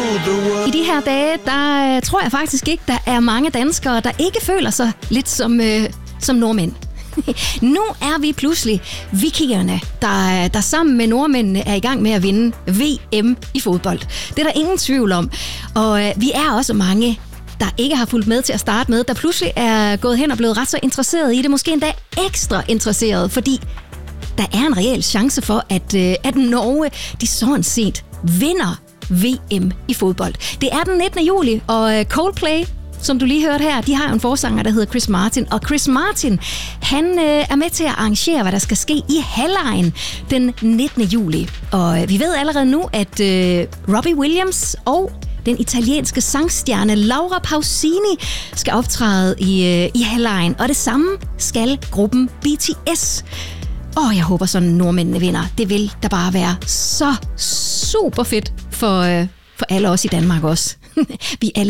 I de her dage, der tror jeg faktisk ikke, der er mange danskere, der ikke føler sig lidt som nordmænd. Nu er vi pludselig vikingerne, der sammen med nordmændene er i gang med at vinde VM i fodbold. Det er der ingen tvivl om. Og vi er også mange, der ikke har fulgt med til at starte med, der pludselig er gået hen og blevet ret så interesseret i det. Måske endda ekstra interesseret, fordi der er en reel chance for, at Norge, de sådan set vinder VM i fodbold. Det er den 19. juli, og Coldplay, som du lige hørte her, de har jo en forsanger, der hedder Chris Martin. Og Chris Martin, han er med til at arrangere, hvad der skal ske i Hallein den 19. juli. Og vi ved allerede nu, at Robbie Williams og den italienske sangstjerne Laura Pausini skal optræde i Hallein. Og det samme skal gruppen BTS. Jeg håber sådan, nordmændene vinder. Det vil da bare være så super fedt for alle os i Danmark også. Vi alle